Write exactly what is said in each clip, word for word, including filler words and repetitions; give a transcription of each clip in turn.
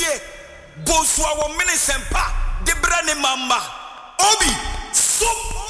tie bonsua wo minisempa de brane mama obi so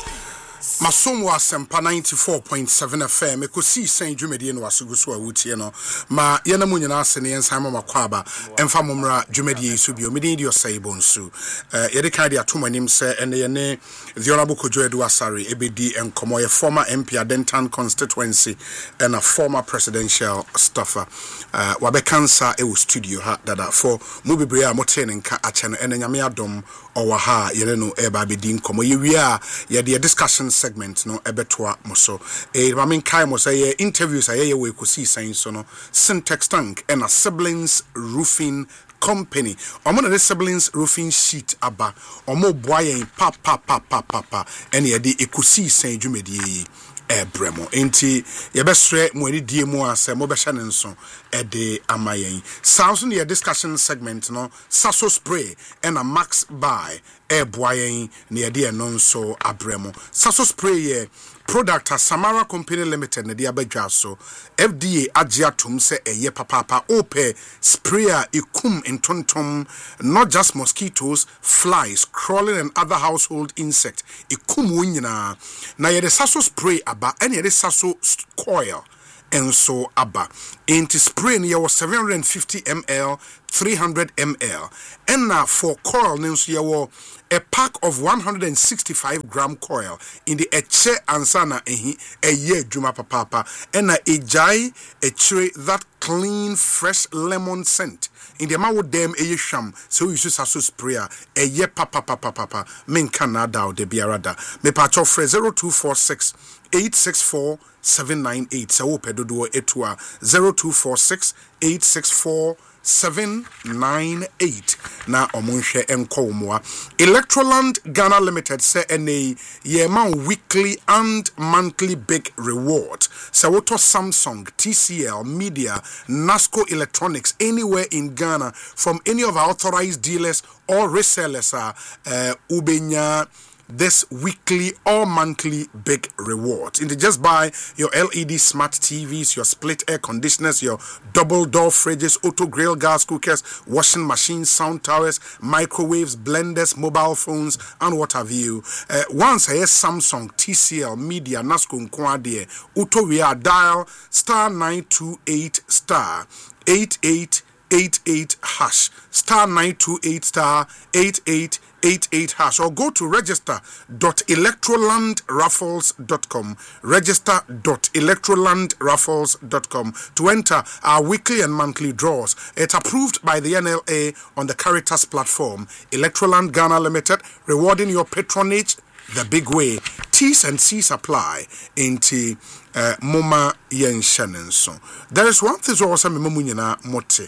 Masomo Asempa ninety-four point seven F M ekosi sen dwumedi no asuguso a wutie no ma yena mu nyina ase ne yensan mama kwaba emfa momra dwumedi so bi omedi di osai bonsu eh yede kan dia tomanim se ene yene the honorable Kojo Edu Asare ebedi enkomo ye former M P Adentan constituency and a former presidential staffer uh, wabe cancer e wo studio ha dada for mu bebre a mote ne nka ache no ene nyame adom owa ha yene no e ba bedi enkomo ye wi a ye de discussion segment no ebetoa moso e ma men kai mo say interviews aye we ko si san so no Syntex Tank and a siblings roofing company omo na siblings roofing sheet aba omo boayen pa pa pa pa pa pa ene ye de ekosi san dwumedie ebremo enti ye besre mo ani die mu ase mo be hye ne nso e de amayen sounds in the discussion segment no Sasso spray and a max buy e boayen ne ye de no nso abremo Sasso spray ye product a Samara Company Limited ne de abadwa so F D A agiatum se eye papapa ope sprayer ikum intontom not just mosquitoes flies crawling and other household insect ikum nyina na ye de Sasso spray aba and ye de Sasso coil enso aba into spray ne was seven hundred fifty milliliters three hundred milliliters and now for coil nenso ye wo a pack of one hundred sixty-five gram coil in the eche ansana ehi eye djuma papa and na ejai echire that clean fresh lemon scent in the mawo dem eye sham so you should Sasso sprayer eye papa papa papa men canada o de biarada me patcho fre zero two four six eight six four seven nine eight so pedodo etua zero two four six eight six four seven nine eight na omunhwe enkomoa Electroland Ghana Limited say ene ye man weekly and monthly big reward so what Samsung T C L Media Nasco Electronics anywhere in Ghana from any of our authorized dealers or resellers are uh, ubenya this weekly or monthly big rewards. And just buy your L E D smart T Vs, your split air conditioners, your double door fridges, auto grill gas cookers, washing machines, sound towers, microwaves, blenders, mobile phones, and what have you. Uh, once I Samsung, T C L, Media, Nasco, Nkwade, auto we are dial star nine two eight star eight eight eight eight hash star nine two eight star eight eight eight eight hash or go to register dot electroland raffles dot com register dot electroland raffles dot com to enter our weekly and monthly draws. It's approved by the N L A on the Caritas platform. Electroland Ghana Limited, rewarding your patronage the big way. T's and C's apply into uh, Moma Yen Shannon. There is one thing also Mumunyana Mote.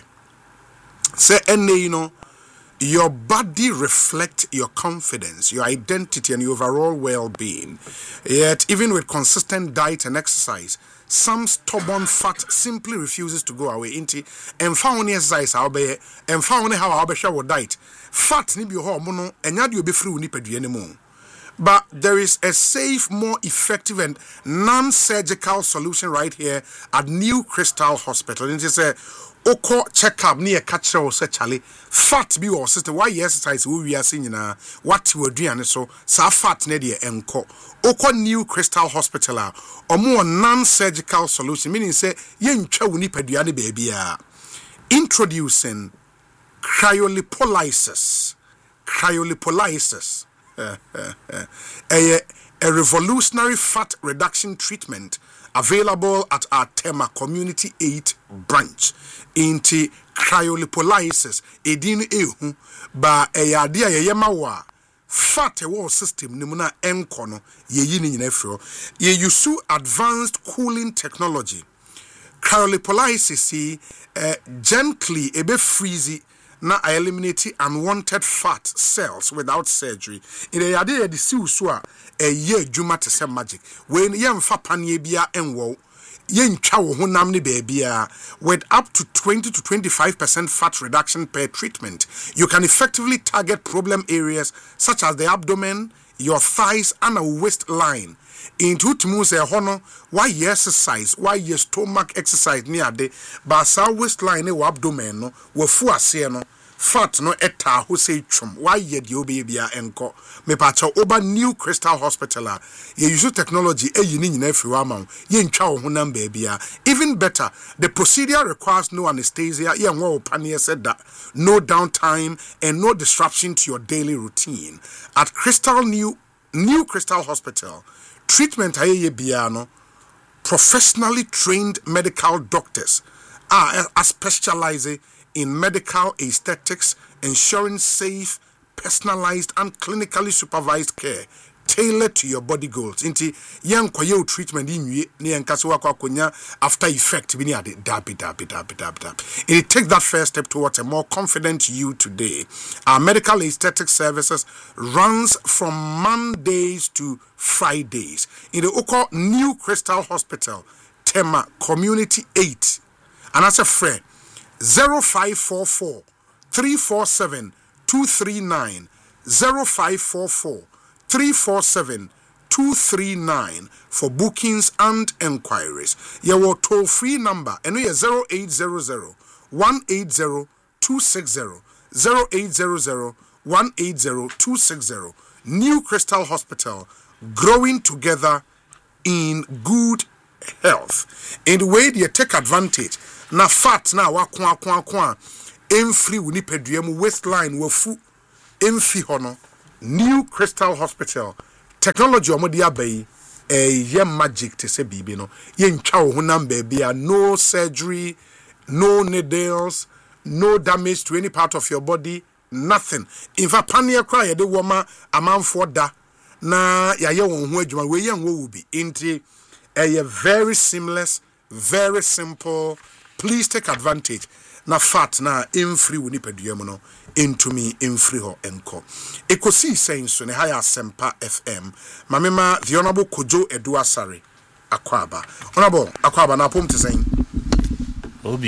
Say ene you know your body reflects your confidence, your identity, and your overall well-being. Yet, even with consistent diet and exercise, some stubborn fat simply refuses to go away. Inti, and found exercise, how be, and found how I'll be sure diet. Fat ni bi ho mono, and yadi be free ni pedu anymore. But there is a safe, more effective, and non-surgical solution right here at New Crystal Hospital. And it's a Oko check up near catcher or say Charlie fat be or sister why exercise we are seeing na what we do and so sa fat ne de enko Oko New Crystal Hospital or more non-surgical solution meaning say yen twa woni padua ne baby a introducing cryolipolysis cryolipolysis a, a revolutionary fat reduction treatment available at our Tema Community eight branch. Into cryolipolysis, edin ehu ba eyadia ye yemawa fat wall system nimuna enkono ye yini nyina fro ye use advanced cooling technology. Cryolipolysis uh, gently ebe freeze na eliminate unwanted fat cells without surgery. In the idea the siu so a ye dwuma te se magic when ye mfa panie bia enwo ye ntwa wo honam ne baabia with up to twenty to twenty-five percent fat reduction per treatment. You can effectively target problem areas such as the abdomen, your thighs and a waistline. Into tmu se hono why exercise why stomach exercise ni ade ba sa waistline e abdomen no wo fu ase no fat no eta ho say twom why ye de obe bia enko me pacha oba New Crystal Hospital a ye use technology eyi ni nyina afiri wa ma ye ntwa wo honam ba bia. Even better, the procedure requires no anesthesia. Ye nwo opane said that no downtime and no disruption to your daily routine. At Crystal New New Crystal Hospital, treatment aye bia no professionally trained medical doctors are, are specializing in medical aesthetics, ensuring safe, personalized, and clinically supervised care tailored to your body goals. Inti yang kwayo treatment in ni enkasiwa kwa kunya after effect bini ade dabi dabi dabi dabi dabi. It take that first step towards a more confident you today. Our medical aesthetic services runs from Mondays to Fridays in the Oko New Crystal Hospital, Tema Community eight. And as a friend, zero five four four three four seven two three nine zero five four four three four seven two three nine for bookings and enquiries. Your toll free number and we are zero eight zero zero one eight zero two six zero zero eight zero zero one eight zero two six zero. New Crystal Hospital, growing together in good health. In the way they take advantage. Na fat na wa kwa kwa kwa emfri woni peduam waistline wafu emfi hono. New Crystal Hospital technology omodi abai eh ye magic te se bibi no ye ntwa wo honam ba bia. No surgery, no needles, no damage to any part of your body, nothing. In fact pania cry ye de woma amanfo da na ya ye won ho adwuma we ye nwo wo bi inti eh very seamless, very simple. Please take advantage. Na fat na imfri woni peduam no into me imfri ho enko. Ekosi saying so ne higher Sempa F M. Mamema the Honorable Kojo Eduasare Akwaba. Honorable Akwaba na pom te saying. Obi.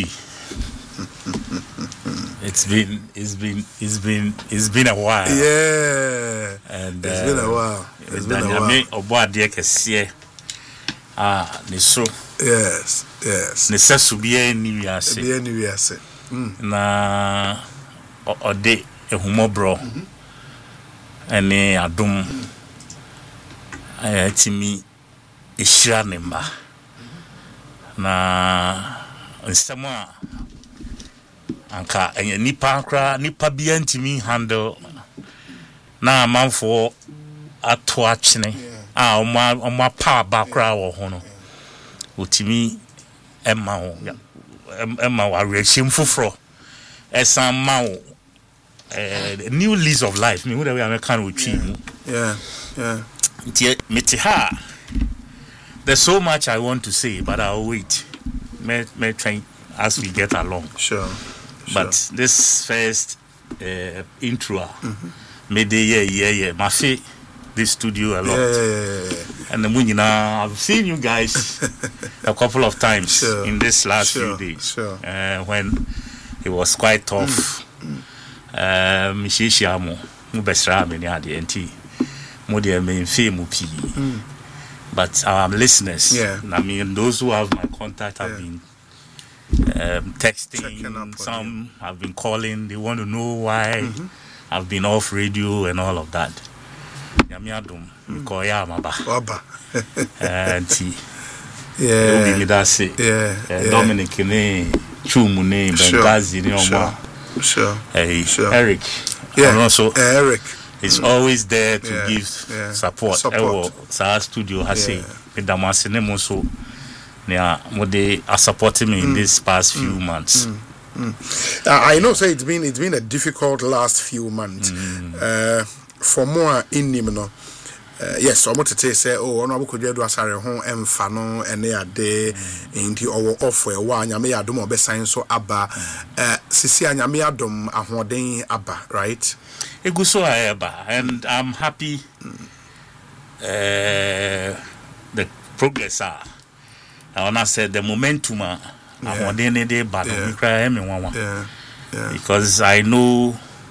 It's been it's been it's been it's been a while. Yeah. And it's uh, been a while. It's been a while. Me obo ade kese. Ah, ni so. Yes, yes. Ne sesu bia ni wiase. Bia ni wiase. Na ode ehumobro. Ene adum. Ayatimi ehira ne mba. Na nsema anka enye nipa kra nipa bia ntimi handle na amanfo ato achene a oma oma pa ba kra wo ho no. Utimi emma ho emma wa rehim foforo esam ma wo a new lease of life me we we American we yeah yeah meti ha. There's so much I want to say but I'll wait me me try as we get along. Sure, but sure. This first uh, intro mm-hmm. me de yeah yeah yeah my face this studio a lot. Yeah, yeah, yeah, yeah. And the moon, you know, I've seen you guys a couple of times sure. in this last sure. few days. Sure. Uh, when it was quite tough. Um, Mishishiamo, Mubesra, many had the N T. Modia main fame, but our listeners, yeah. I mean, those who have my contact have yeah. been um, texting, some you. have been calling, they want to know why mm-hmm. I've been off radio and all of that. Yamiadum, Koya Maba. Baba. And yeah. Obi Midasi. Yeah. Dominic Kene, Chumune, Bengazi, Sure. Sure. Hey, sure. Eric. Yeah. And also, Eric is mm. always there to yeah. give yeah. support. Support. Sa studio has say, Medamasine Moso, yeah, they are supporting me mm. in these past few mm. months. Mm. Mm. Uh, I know, say it's been it's been a difficult last few months. Mm. Uh, for more in him, no. Uh, yes, so I'm going to say, oh, I'm going to do a sorry home and fano and they are there in the over off for a while. I may have done my best sign so abba. Sisi and Yami Adam are holding abba, right? It goes so abba, and I'm happy. Uh, the progress are. I want to say the momentum. I'm holding it there, but we cry him in one. Yeah, yeah. Because I know.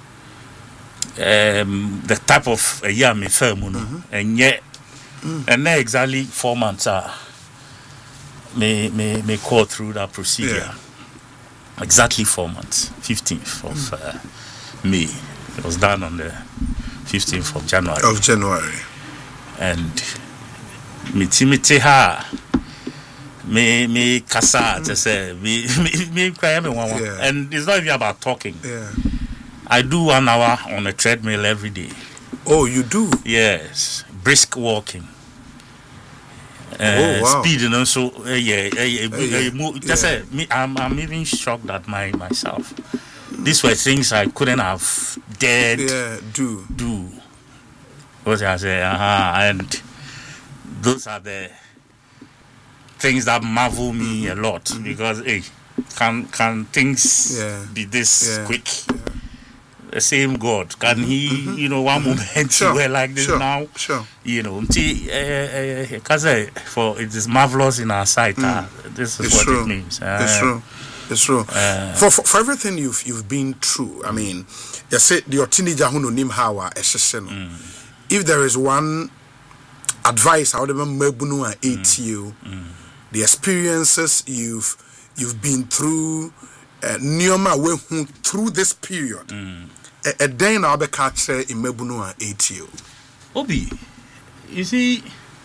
Um, the type of a year me firm, mm-hmm. and yet, mm. and not exactly four months are uh, may may may call through that procedure. exactly four months, fifteenth of mm. uh, May. It was done on the fifteenth of January. Of January. And mitimiti ha me me kasa to say me me me cry me one one. And it's not even about talking. Yeah. I do one hour on a treadmill every day. Oh, you do? Yes, brisk walking. Uh, oh, wow. Speed, you know. So uh, yeah, uh, yeah, uh, yeah. Uh, just yeah. Uh, me, I'm I'm even shocked at my myself. These were things I couldn't have dared yeah, do do. What I say, uh-huh, and those are the things that marvel me mm-hmm. a lot mm-hmm. because hey, can can things yeah. be this yeah. quick? Yeah. The same God, can mm-hmm. He, mm-hmm. you know, one mm-hmm. moment sure. we're like this sure. now, sure. you know, because uh, uh, uh, for it is marvelous in our sight. Mm. Uh, this is it's what true. it means. Uh, it's true. It's true. Uh, for, for for everything you've you've been through, I mean, you said your teenager who know nim how a if there is one advice I would remember Mebunu and A T U, the experiences you've you've been through, Nioma we through this period. A day now be catch in Mebunu and A T U. Obi, you see,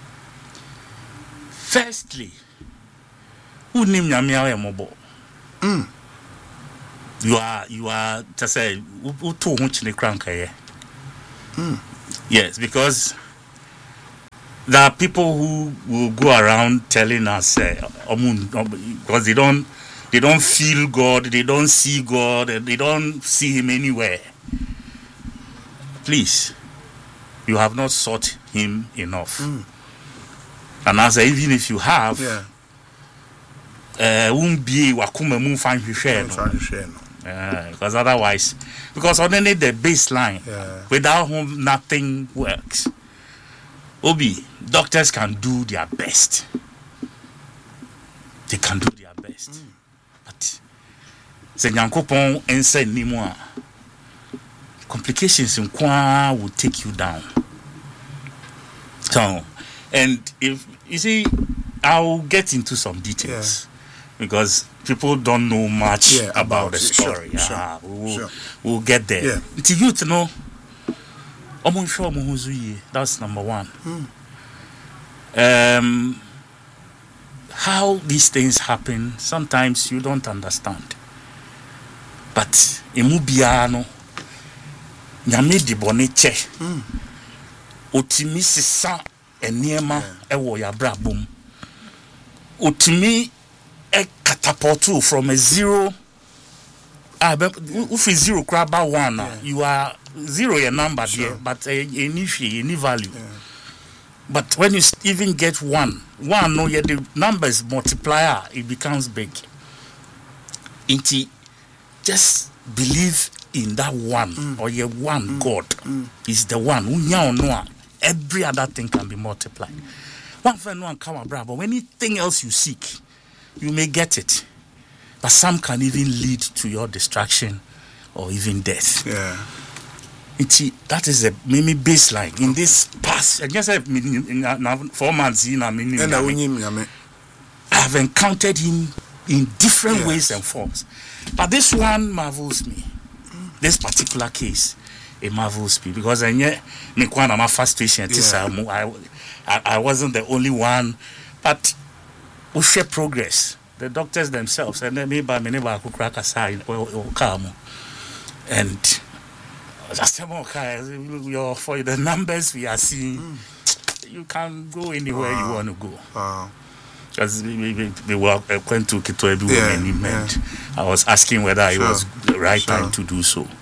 firstly, who nim nyamia mobo? Mm. You are you are to say who too much in the Mm. Yes, because there are people who will go around telling us uh, because they don't they don't feel God, they don't see God, they don't see Him anywhere. Please, you have not sought Him enough. Mm. And as a, even if you have, yeah. Uh, won't be wakuma moon find you share because otherwise, because only the baseline yeah. without whom nothing works. Obi, doctors can do their best. They can do their best, mm. but the Yankopon and say anymore. Complications in Kwa will take you down. So, and if you see, I'll get into some details. Yeah. Because people don't know much yeah, about, about the story. Sure, ah, sure, we'll, sure. we'll get there. Yeah. To you to know, that's number one. Mm. Um, how these things happen, sometimes you don't understand. But imubiano, nyame di boneche, otimi sisa eniema ewo ya brabum. Otimi a catapult from a zero. Ah, but if it's zero, crab about one, yeah. you are zero your number sure. there, but any any value. Yeah. But when you even get one, one no, yeah, the numbers multiplier, it becomes big. Inti, just believe in that one mm. or your one mm. God mm. is the one. Every other thing can be multiplied. One friend one come but anything else you seek, you may get it, but some can even lead to your destruction or even death. Yeah, it, that is a maybe baseline in this past. I guess in four months in, I mean, I have encountered him in different yes. ways and forms, but this one marvels me. This particular case, it marvels me because I knew me when I'm a frustration. I, I I wasn't the only one, but. We share progress. The doctors themselves, and then maybe my neighbor could crack a sign or come. And just your for the numbers we are seeing, mm. you can go anywhere wow. you want to go. Wow. Because we, we, we were went to Kitoebu yeah, and he meant yeah. I was asking whether sure. it was the right sure. time to do so.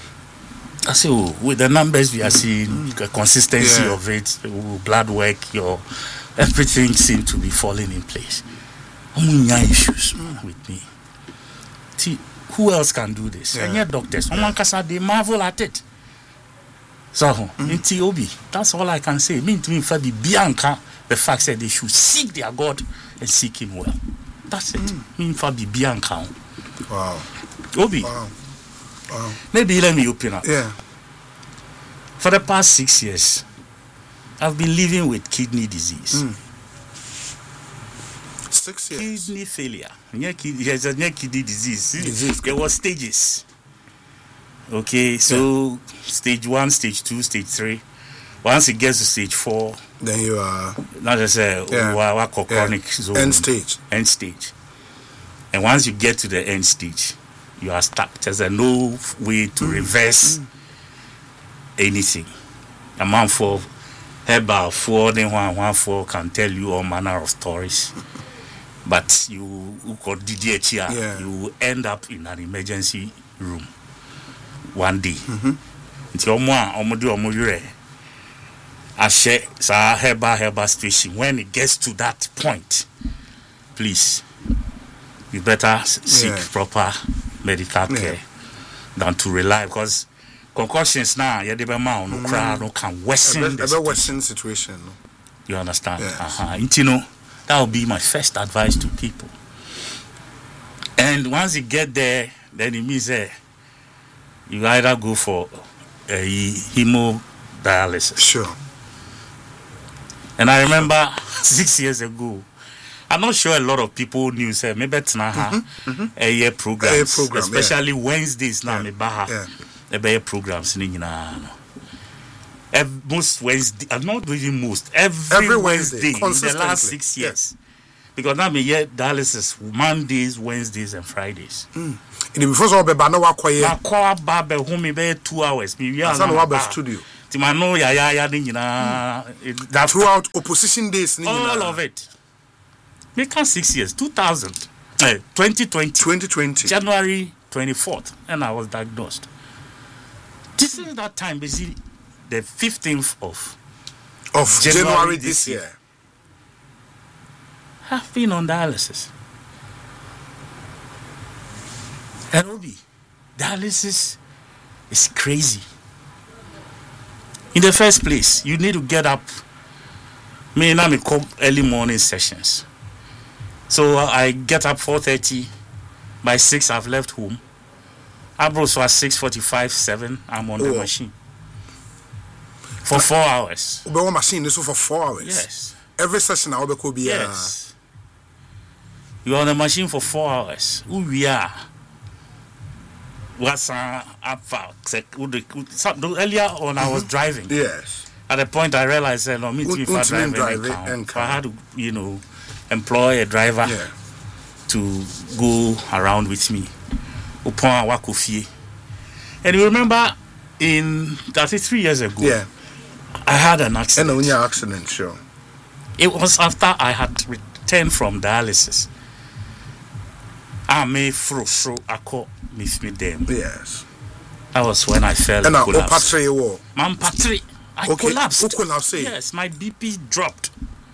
I say, oh, with the numbers we are seeing, mm. the consistency yeah. of it, blood work, your everything seemed to be falling in place. Omunya issues mm. with me. See, who else can do this? Yeah. And yet doctors, yeah. they marvel at it. So, mm. in T O B, that's all I can say. Me to me, Fabi Bianca, the fact that they should seek their God and seek Him well. That's it. Mm. Me Fabi Bianca. Wow. Obi. Wow. Wow. Maybe let me open up. Yeah. For the past six years, I've been living with kidney disease. Mm. six years. Kidney failure. There's a kidney disease. Disease. There were stages. Okay, so yeah. Stage one, stage two, stage three. Once it gets to stage four, then you are not just a yeah. chronic yeah. zone. End stage. End stage. And once you get to the end stage, you are stuck. There's a no way to reverse mm. anything. A man for herbal for then one one for can tell you all manner of stories. But you got D D H here, yeah. you end up in an emergency room one day. It's your mom, omodu omodure. I share sa herbal herbal situation. When it gets to that point, please, you better seek yeah. proper medical care yeah. than to rely, because concussions now, yeah, they be man no crowd no can worsen the worsen situation. No? You understand? Yes. Uh-huh. You know, that would be my first advice to people. And once you get there, then it means uh, you either go for a hemodialysis. Sure. And I remember six years ago, I'm not sure a lot of people knew, say, maybe it's not mm-hmm, mm-hmm. a year programs, program, especially yeah. Wednesdays now, maybe yeah. a year programs. Every, most Wednesday, uh, not really most, every, every Wednesday, Wednesday in the last six years. Yes. Because now me yeah dialysis Mondays, Wednesdays, and Fridays. Mm. In the first one, be bana wa kwaye. Na kwa ba be home be two hours. Me we are na wa studio. Ti ma no ya ya ya ni nyina. That throughout opposition days ni nyina. All of it. Me can six years, two thousand, uh, twenty twenty. twenty twenty. January twenty-fourth, and I was diagnosed. This is that time, basically, the fifteenth of of January, January this year. year. I've been on dialysis. And Obi, dialysis is crazy. In the first place, you need to get up. Me now me come early morning sessions. So uh, I get up four thirty. By six, I've left home. I brought so at six forty-five, seven, I'm on oh. the machine. For four hours. Ube on machine this for four hours? Yes. Every session I will be yes. You're on the machine for four hours. Who we are? What's uh, up? Earlier on, I was driving. Yes. At the point, I realized that no, me too, if I drive any count, so I had to, you know, employ a driver yeah. to go around with me. And you remember, in thirty-three years ago, yeah. I had an accident. And when your accident, sure. It was after I had returned from dialysis. I may froso ako miss me them. Yes. That was when I fell and and collapsed. Man, Man, patri, I okay. collapsed. collapsed. Yes, my B P dropped.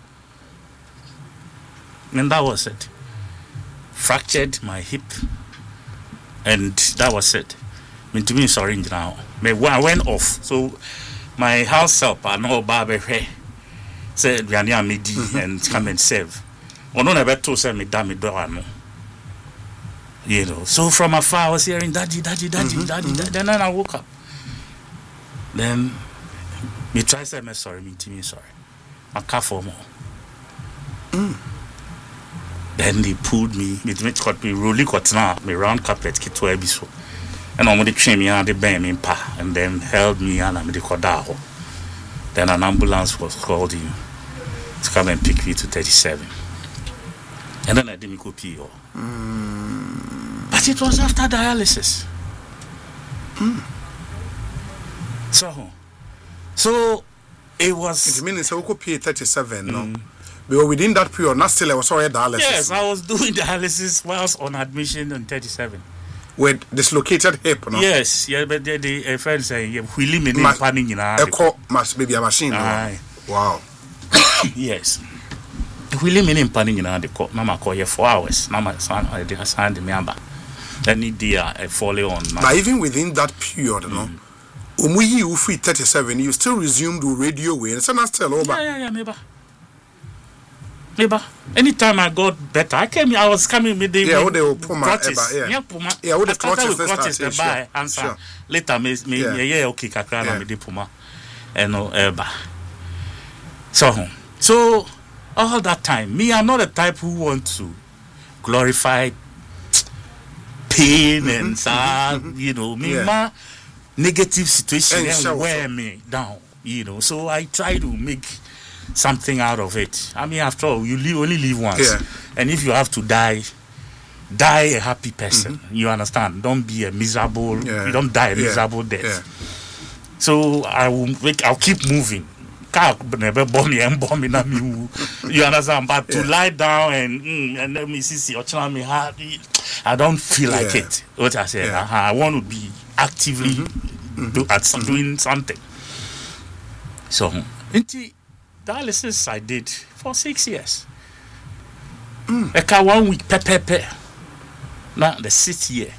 And that was it. Fractured my hip. And that was it. I mean, to me, sorry now. I went off. So my house help, I know Baba said, we are near Midi and come and save. Or no, never told me, damn it, no. You know, so from afar, I was hearing, Daddy, Daddy, Daddy, mm-hmm, Daddy, mm-hmm. Daddy. Then I woke up. Then, me try to say, me sorry, me to me sorry. I can't for more. Mm. Then they pulled me, me cut me, rolling cut now, me round carpet, kit to ebiso. And I'm going to train me and they bang me in pa, and then held me and I'm going to call down. Then an ambulance was called in to come and pick me to thirty-seven. And then I didn't go P O. Mm. But it was after dialysis. Mm. So, so it was. It means I could P thirty-seven, mm. no? Because within that period, not still I was already dialysis. Yes, I was doing dialysis whilst on admission on thirty-seven. With dislocated hip, no? Yes, yeah, but the, the a friend saying, "Yeah, we limit in panning in our." Echo must be a machine. No? Wow. Yes. We limit in panning in our court. Mama call you four hours. Mama son, I did sign the member. Then it did a follow on. But even within that period, mm. no. When you free thirty-seven, you still resumed the radio way. And so now still over. Yeah, yeah, yeah, maybe. Maybe. Anytime I got better, I came. I was coming with the yeah, with the clutches. Yeah, yeah, puma. Yeah, with the clutches. With clutches, the buy answer. Sure. Later, me, me, yeah, yeah, okay, kakra na me de puma. And no, eba. So, so all that time, me, I'm not the type who want to glorify pain mm-hmm, and sad, mm-hmm. you know, me, yeah. my negative situation and so, wear so. me down, you know. So I try to make something out of it. I mean, after all, you live, only live once. Yeah. And if you have to die, die a happy person. Mm-hmm. You understand? Don't be a miserable, yeah. you don't die a miserable yeah. death. Yeah. So I will make, I'll keep moving. Never bomb me and bomb me, you understand? But yeah. to lie down and mm, and let me see your me heart, I don't feel like yeah. it. What I said, yeah. uh-huh, I want to be actively mm-hmm. do, at some, mm-hmm. doing something. So, into dialysis I did for six years. Mm. Eka one week, pe pe pe. Now the sixth year.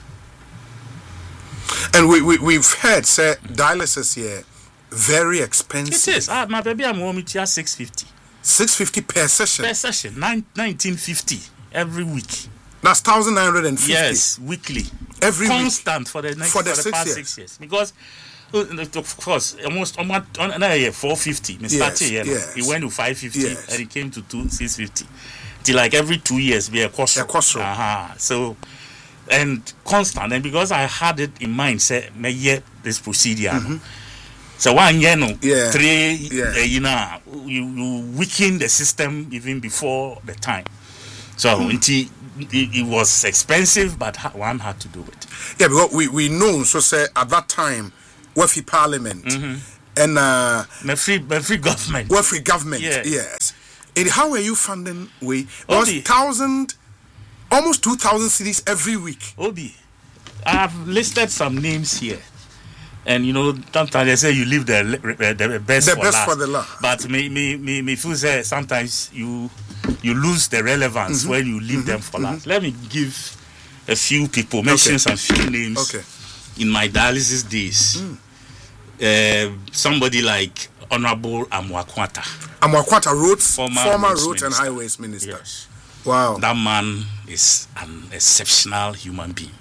And we we we've heard say dialysis here. Very expensive. It is. Ah, my baby, I'm home to six fifty. Six fifty per session. Per session, nine nineteen fifty every week. That's thousand nine hundred and fifty. Yes, weekly. Every constant week. for the next for the, for the six past years. six years. Because of course, almost on another year four fifty. Me started yes, here. Yes. It went to five fifty yes. and it came to two six fifty. Till like every two years be a cost. A cost. Uh-huh. So and constant, and because I had it in mind, say me year this procedure. Mm-hmm. So one year no, yeah. three, yeah. Uh, you know, you, you weaken the system even before the time. So mm. it, it, it was expensive, but one had to do it. Yeah, because we, we know, so say at that time, Wefi Parliament mm-hmm. and uh, my free, my free government. Wefi government, yes. yes. And how are you funding? We was thousand, almost two thousand cities every week. Obi, I have listed some names here. And you know, sometimes they say you leave the the best, the for, best last. for the last. But me, me, me, me feel say sometimes you you lose the relevance mm-hmm. when you leave mm-hmm. them for last. Mm-hmm. Let me give a few people, mention okay. some few names okay. in my dialysis days. Mm. Uh, somebody like Honorable Amoakwata. Amoakwata, roads, former, former roads, roads and minister. highways minister. Yes. Wow. That man is an exceptional human being.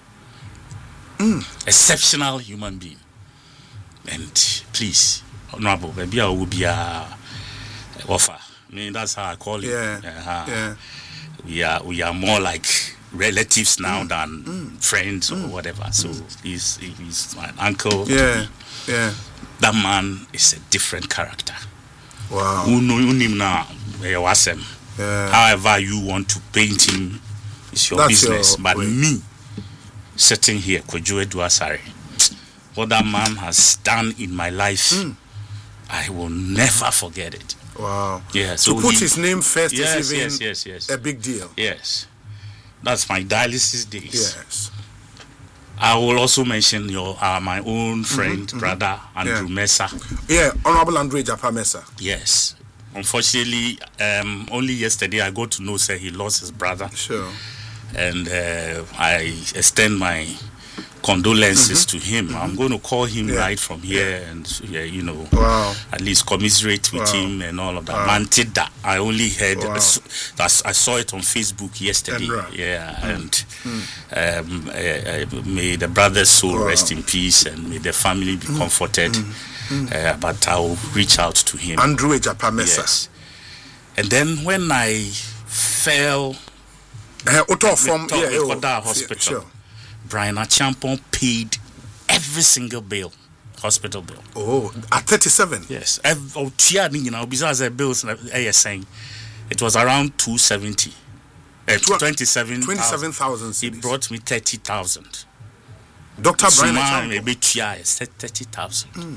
Mm. Exceptional human being. And please, Honorable, maybe I will be a offer. I mean, that's how I call it. Yeah. Uh-huh. yeah. We are we are more like relatives now mm. than mm. friends mm. or whatever. So mm. he's he's my uncle. Yeah. Yeah. That man is a different character. Wow. Who know him now? Yeah. However you want to paint him, it's your that's business. Your but way. me, sitting here, Kojo Eduasare, what that man has done in my life, mm. I will never forget it. Wow. Yeah. So to put he, his name first yes, is even yes, yes, yes. a big deal. Yes. That's my dialysis days. Yes. I will also mention your uh, my own friend, mm-hmm, brother, mm-hmm. Andrew yeah. Mesa. Yeah, Honorable Andrew Japa Mesa. Yes. Unfortunately, um, only yesterday I got to know say he lost his brother. Sure. And uh, I extend my condolences mm-hmm. to him. Mm-hmm. I'm going to call him yeah. right from here yeah. and uh, you know wow. at least commiserate with wow. him and all of that. Wow. Mantida, I only heard wow. uh, I saw it on Facebook yesterday. And right. Yeah, mm. and mm. Um, uh, uh, may the brother's soul wow. rest in peace and may the family be mm. comforted. Mm. Uh, but I'll reach out to him. Andrew Ejapa Mesa. Yes. And then when I fell uh, Otto from yeah, yeah, Koda Hospital. Yeah, sure. Brian Achampon paid every single bill, hospital bill. Oh, at thirty-seven? Yes. Every, you know, besides the bills, saying it was around two seventy. Uh, twenty-seven thousand. He brought me thirty thousand. Doctor Brian Achampon? thirty thousand. Mm.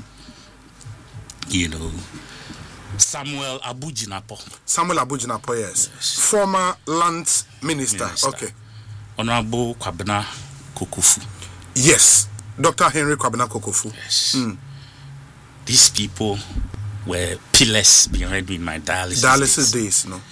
You know, Samuel Abujinapo. Samuel Abujinapo, yes. yes. Former land minister. minister. Okay. Honorable Kwabena Kokofu. Yes, Doctor Henry Kwabena Kokofu. Yes. Mm. These people were pillars behind me in my dialysis, dialysis days. days no?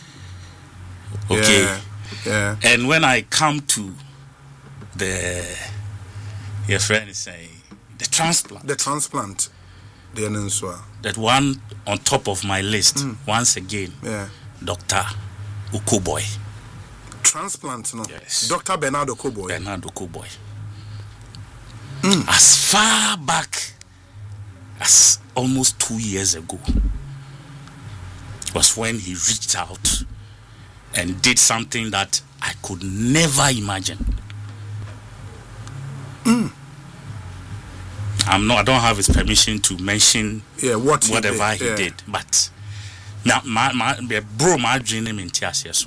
Okay. Yeah. yeah. And when I come to the, your friend is saying, the transplant. The transplant. The Anenswa. That one on top of my list, mm. once again, yeah. Doctor Ukuboy. Transplant, no? Yes. Doctor Bernard Okuboy. Bernard Okuboy. Mm. As far back as almost two years ago was when he reached out and did something that I could never imagine. Mm. I'm not. I don't have his permission to mention yeah, what he whatever did. he Yeah. did. But now, my, my, bro, my dream in Tiasia.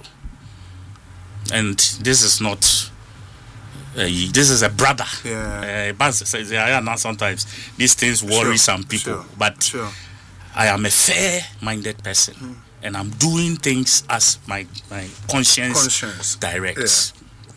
And this is not. Uh, this is a brother. Yeah. Uh, but yeah, now sometimes these things worry Sure, some people. sure, but sure. I am a fair-minded person, mm. and I'm doing things as my my conscience, conscience. directs.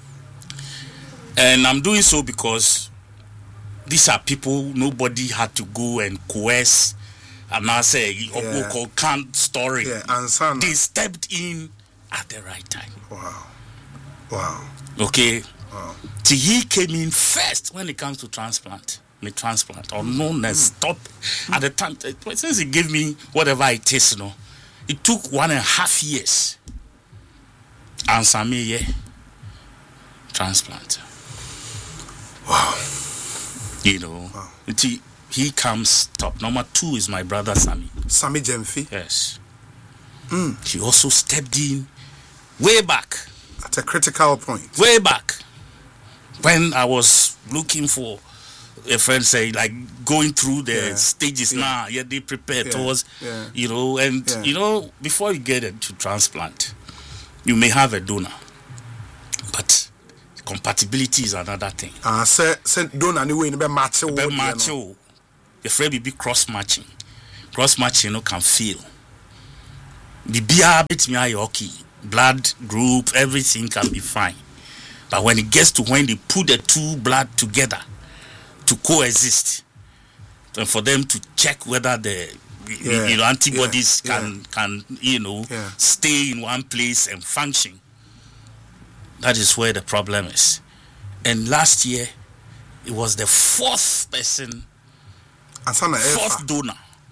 Yeah. And I'm doing so because these are people nobody had to go and coerce. And I say, yeah. or can't story. Yeah, and they stepped in at the right time. Wow. Wow. Okay. Wow. Till he came in first when it comes to transplant. Me transplant or known as stop mm. at the time. Since he gave me whatever it is, you know, it took one and a half years. Answer me, yeah. Transplant. Wow. You know, wow. Until he comes top. Number two is my brother Sammy. Sammy Jemfi. Yes. Mm. He also stepped in way back. At a critical point. Way back. When I was looking for a friend, say, like going through the yeah. stages yeah. now, yeah, they prepare yeah. towards, yeah. you know, and, yeah. you know, before you get into transplant, you may have a donor. But compatibility is another thing. Ah, uh, say, say donor anyway, you be match. Be match. Your friend be cross matching. Cross matching, you know, can fail. The beer bit me hockey, blood group, everything can be fine. But when it gets to when they put the two blood together to coexist, and for them to check whether the yeah. you know, antibodies yeah. can yeah. can you know yeah. stay in one place and function, that is where the problem is. And last year, it was the fourth person, fourth donor.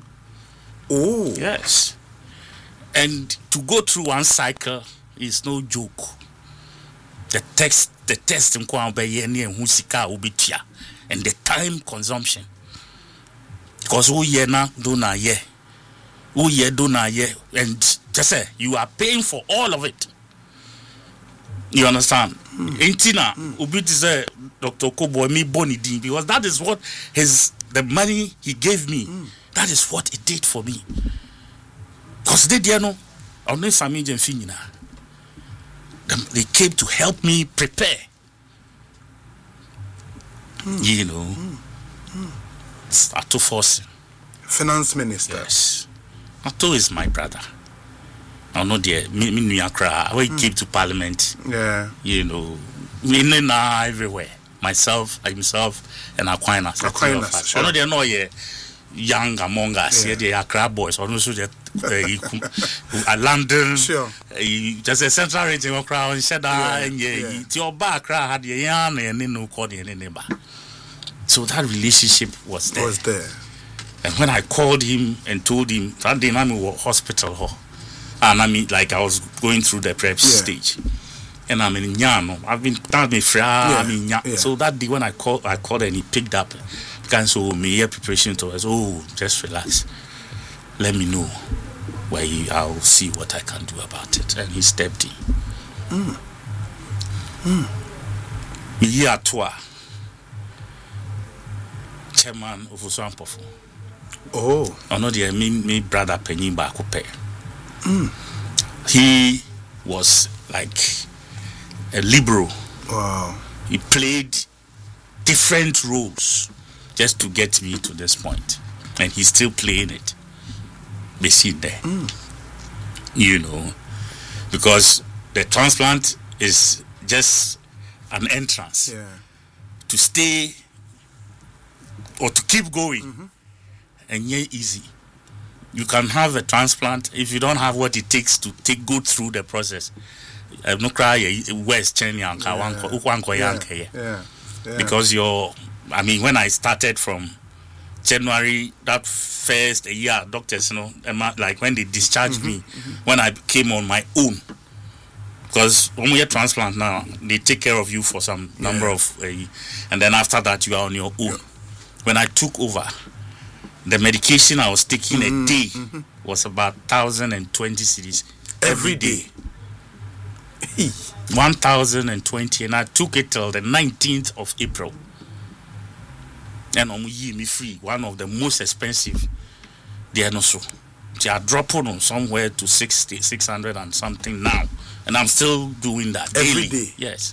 Oh yes, and to go through one cycle is no joke. The text, the test in Kwambe and Husika Ubitia, and the time consumption. Because who ye na do na ye, who ye do na ye, and just say you are paying for all of it. You understand? Intina Ubiti say Doctor Kobo me boni din, because that is what his the money he gave me. Mm. That is what it did for me. Because they didn't know. I'm not Sami Jemfi. They came to help me prepare. Mm. You know, mm. Mm. Ato Force, Finance Minister. Yes, Ato is my brother. I know the me me Accra. When he came to Parliament, yeah, you know, we now everywhere. Myself, himself, and Aquinas. Aquinas. Sure. I know they know yeah, young among us. Yeah, yeah, they are Accra boys. I know so that. Uh, London, sure. Uh, just a central rating of crowd, Shada, and yeah, your back had your yarn and then no call your neighbor. So that relationship was there. Was there. And when I called him and told him that day, I'm in hospital, and I mean, like I was going through the prep yeah. stage, and I'm in Nyano. I've been telling me, I mean, yeah. So that day when I called, I called and he picked up. Because so me here preparation to us. Oh, just relax. Let me know. Where he, I'll see what I can do about it. And he stepped in. Mm. Mm. Yeah, Toa, chairman of Usampofo. Oh, I know the me, me brother Penny Bakupe. Mm. He was like a liberal. Wow. He played different roles just to get me to this point, and he's still playing it. Be seen there, mm. you know, because the transplant is just an entrance yeah. to stay or to keep going, mm-hmm. and yeah, easy. You can have a transplant if you don't have what it takes to take go through the process. I'm not crying. West Chenya, because you're. I mean, when I started from January, that first year, doctors, you know, like when they discharged mm-hmm, me, mm-hmm. when I came on my own, because when we get transplant now, they take care of you for some yeah. number of, uh, and then after that, you are on your own. Yeah. When I took over, the medication I was taking mm-hmm, a day mm-hmm. was about one thousand twenty cedis every day. one thousand twenty, and I took it till the nineteenth of April. And I'm me free, one of the most expensive. They are not so. They are dropping on somewhere to sixty, six hundred and something now. And I'm still doing that every daily. day. Yes.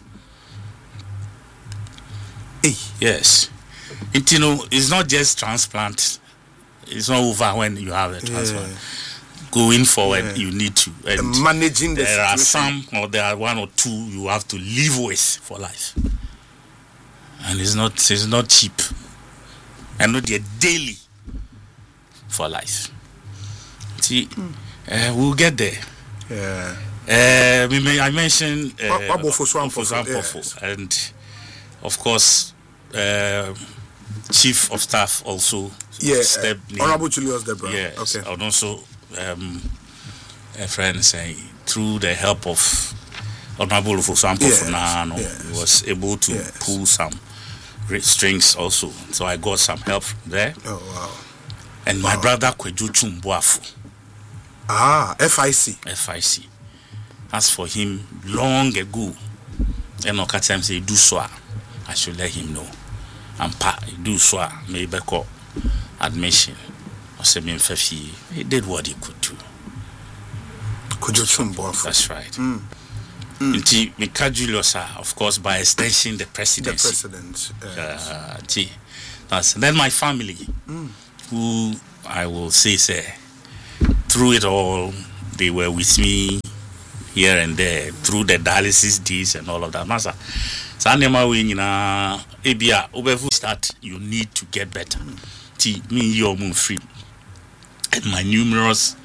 Hey. Yes. It, you know, it's not just transplant. It's not over when you have a transplant. Yeah. Going forward, yeah. you need to. And managing the there situation. are some, or there are one or two you have to live with for life. And it's not, it's not cheap. And not yet daily for life. See, mm. uh, we'll get there. Yeah. Uh, we may, I mentioned uh, Ofo yes. And of course, uh, Chief of Staff also yeah, stepped uh, Honorable Julius Debra. Yes, okay. And also um, a friend saying through the help of Honorable Ofosu yes, Nano, yes. he was able to yes. pull some strings also. So I got some help from there. Oh wow. And my wow. brother Kweju Chumbuafu. Ah, F I C. F I C. As for him, long ago, and no time say do so, I should let him know. And pa do so, maybe call admission or seven fifty. He did what he could do. Kweju Chumbuafu. That's right. Mm. Mm. Mika Julius, of course, by extension, the presidency. The president. Yes. Uh, that's, then my family, mm. who I will say, say, through it all, they were with me here and there, through the dialysis days and all of that. Masa, Sanema Winina, Ebia, Obevu start, you need to get better. T me, your moon free. And my numerous